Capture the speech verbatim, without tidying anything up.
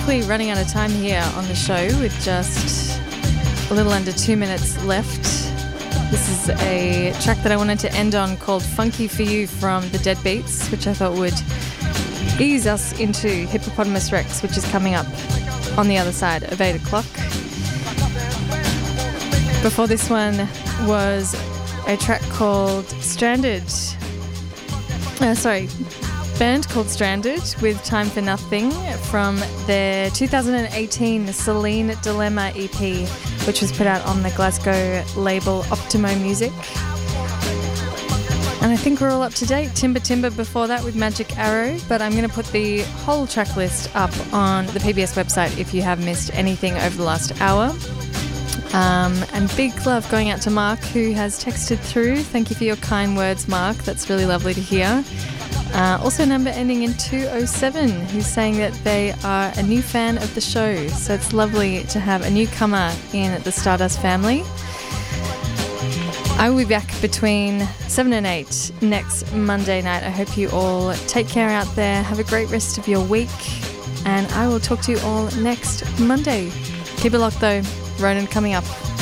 quickly running out of time here on the show with just a little under two minutes left. This is a track that I wanted to end on called Funky For You from the Deadbeats, which I thought would ease us into Hippopotamus Rex, which is coming up on the other side of eight o'clock. Before this one was a track called Stranded. Uh, sorry, band called Stranded with Time For Nothing from their two thousand eighteen Celine Dilemma E P, which was put out on the Glasgow label Optimo Music. And I think we're all up to date. Timber Timber before that with Magic Arrow, but I'm going to put the whole track list up on the P B S website if you have missed anything over the last hour. Um, and big love going out to Mark, who has texted through. Thank you for your kind words, Mark. That's really lovely to hear. Uh, also number ending in two oh seven, who's saying that they are a new fan of the show. So it's lovely to have a newcomer in the Stardust family. I will be back between seven and eight next Monday night. I hope you all take care out there. Have a great rest of your week. And I will talk to you all next Monday. Keep it locked though. Ronan coming up.